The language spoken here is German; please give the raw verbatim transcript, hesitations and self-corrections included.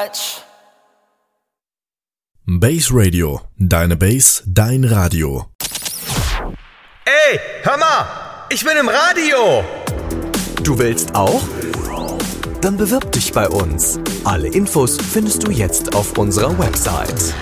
touch. Base Radio, deine Base, dein Radio. Ey, hör mal, ich bin im Radio. Du willst auch? Dann bewirb dich bei uns. Alle Infos findest du jetzt auf unserer Website.